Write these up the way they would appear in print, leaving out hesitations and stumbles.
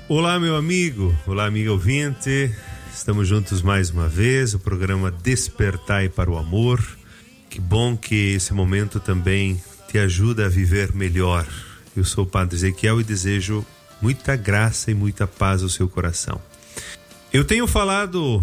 Olá, meu amigo, olá, amigo ouvinte. Estamos juntos mais uma vez, o programa Despertai para o Amor. Que bom que esse momento também te ajuda a viver melhor. Eu sou o Padre Ezequiel e desejo muita graça e muita paz ao seu coração. Eu tenho falado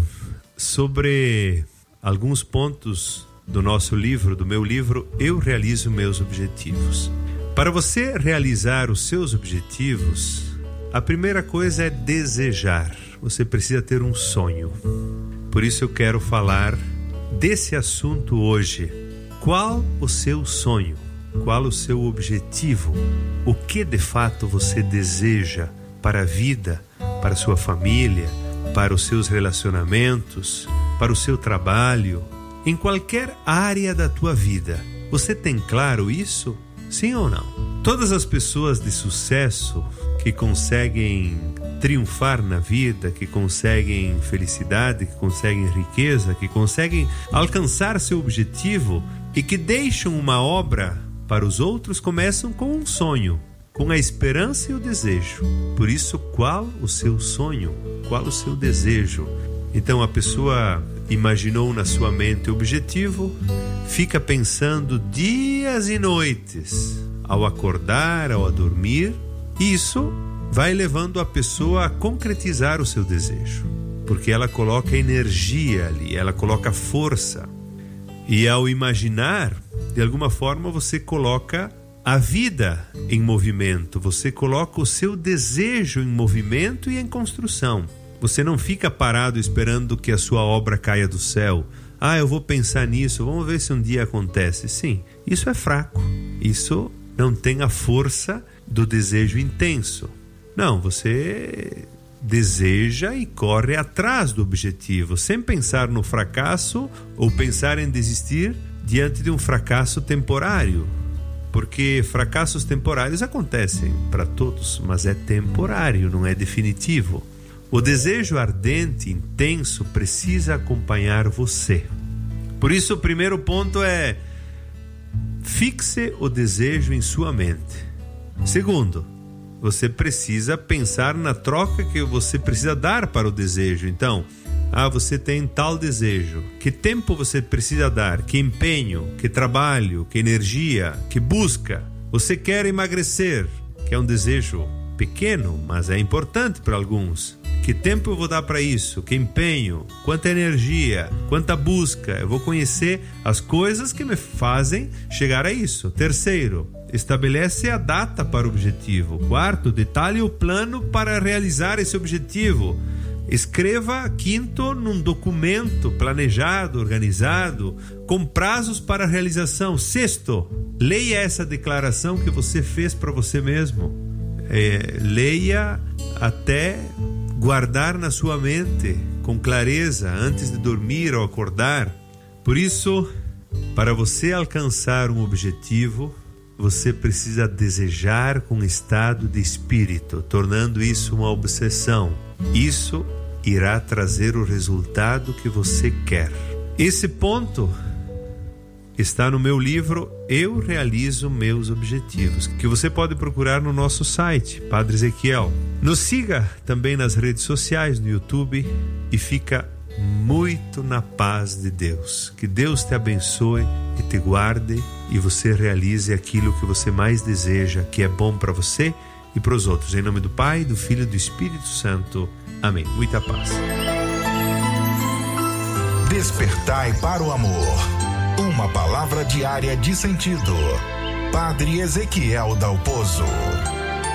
sobre alguns pontos do nosso livro, do meu livro, Eu Realizo Meus Objetivos. Para você realizar os seus objetivos, a primeira coisa é desejar. Você precisa ter um sonho. Por isso eu quero falar desse assunto hoje. Qual o seu sonho? Qual o seu objetivo? O que de fato você deseja para a vida, para a sua família, para os seus relacionamentos, para o seu trabalho, em qualquer área da tua vida? Você tem claro isso? Sim ou não? Todas as pessoas de sucesso que conseguem triunfar na vida, que conseguem felicidade, que conseguem riqueza, que conseguem alcançar seu objetivo e que deixam uma obra para os outros, começam com um sonho, com a esperança e o desejo. Por isso, qual o seu sonho? Qual o seu desejo? Então a pessoa imaginou na sua mente o objetivo, fica pensando dias e noites, ao acordar, ao dormir, e isso vai levando a pessoa a concretizar o seu desejo, porque ela coloca energia ali, ela coloca força. E ao imaginar, de alguma forma você coloca a vida em movimento, você coloca o seu desejo em movimento e em construção. Você não fica parado esperando que a sua obra caia do céu. Eu vou pensar nisso, vamos ver se um dia acontece. Sim, isso é fraco. Isso não tem a força do desejo intenso. Não, você deseja e corre atrás do objetivo, sem pensar no fracasso ou pensar em desistir diante de um fracasso temporário. Porque fracassos temporários acontecem para todos, mas é temporário, não é definitivo. O desejo ardente, intenso, precisa acompanhar você. Por isso, o primeiro ponto é: fixe o desejo em sua mente. Segundo, você precisa pensar na troca que você precisa dar para o desejo. Então, você tem tal desejo. Que tempo você precisa dar? Que empenho? Que trabalho? Que energia? Que busca? Você quer emagrecer, que é um desejo pequeno, mas é importante para alguns. Que tempo eu vou dar para isso? Que empenho? Quanta energia? Quanta busca? Eu vou conhecer as coisas que me fazem chegar a isso. Terceiro, estabelece a data para o objetivo. Quarto, detalhe o plano para realizar esse objetivo. Escreva, quinto, num documento planejado, organizado, com prazos para a realização. Sexto, leia essa declaração que você fez para você mesmo. Leia até guardar na sua mente com clareza antes de dormir ou acordar. Por isso, para você alcançar um objetivo, você precisa desejar com estado de espírito, tornando isso uma obsessão. Isso irá trazer o resultado que você quer. Esse ponto está no meu livro Eu Realizo Meus Objetivos, que você pode procurar no nosso site, Padre Ezequiel. Nos siga também nas redes sociais, no YouTube, e fica muito na paz de Deus. Que Deus te abençoe e te guarde e você realize aquilo que você mais deseja, que é bom para você e para os outros. Em nome do Pai, do Filho e do Espírito Santo. Amém. Muita paz. Despertai para o amor. Uma palavra diária de sentido. Padre Ezequiel Dalpozo.